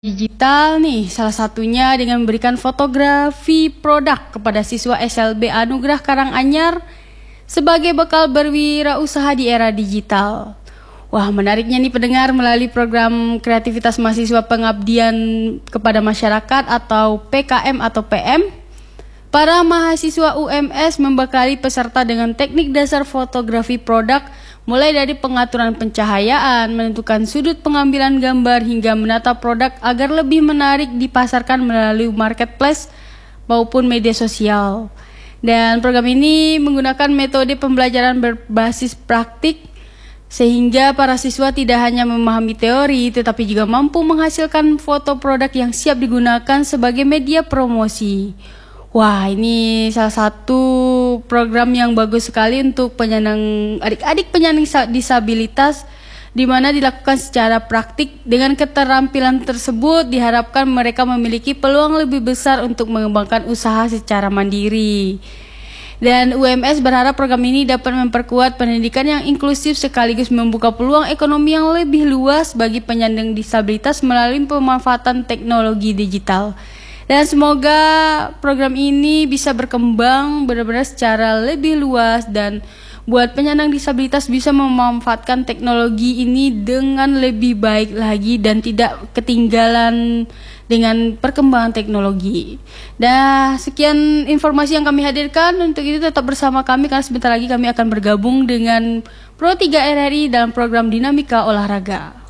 Digital nih, salah satunya dengan memberikan fotografi produk kepada siswa SLB Anugerah Karanganyar sebagai bekal berwirausaha di era digital. Wah, menariknya nih pendengar, melalui program kreativitas mahasiswa pengabdian kepada masyarakat atau PKM atau PM, para mahasiswa UMS membekali peserta dengan teknik dasar fotografi produk, mulai dari pengaturan pencahayaan, menentukan sudut pengambilan gambar, hingga menata produk agar lebih menarik dipasarkan melalui marketplace maupun media sosial. Dan program ini menggunakan metode pembelajaran berbasis praktik, sehingga para siswa tidak hanya memahami teori, tetapi juga mampu menghasilkan foto produk yang siap digunakan sebagai media promosi. Wah, ini salah satu program yang bagus sekali untuk adik-adik penyandang disabilitas, di mana dilakukan secara praktik. Dengan keterampilan tersebut diharapkan mereka memiliki peluang lebih besar untuk mengembangkan usaha secara mandiri. Dan UMS berharap program ini dapat memperkuat pendidikan yang inklusif sekaligus membuka peluang ekonomi yang lebih luas bagi penyandang disabilitas melalui pemanfaatan teknologi digital. Dan semoga program ini bisa berkembang benar-benar secara lebih luas dan buat penyandang disabilitas bisa memanfaatkan teknologi ini dengan lebih baik lagi dan tidak ketinggalan dengan perkembangan teknologi. Dan sekian informasi yang kami hadirkan. Untuk itu tetap bersama kami karena sebentar lagi kami akan bergabung dengan Pro 3 RRI dalam program Dinamika Olahraga.